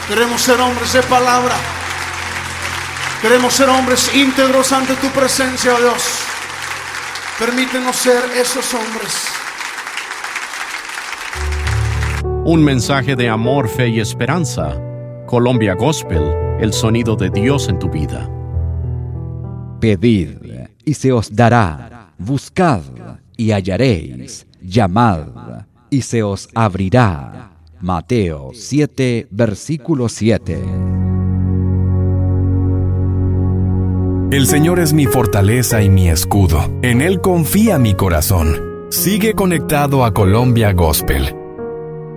Queremos ser hombres de palabra. Queremos ser hombres íntegros ante tu presencia, oh Dios. Permítenos ser esos hombres. Un mensaje de amor, fe y esperanza. Colombia Gospel, el sonido de Dios en tu vida. Pedid, y se os dará. Buscad, y hallaréis. Llamad, y se os abrirá. Mateo 7, versículo 7. El Señor es mi fortaleza y mi escudo. En Él confía mi corazón. Sigue conectado a Colombia Gospel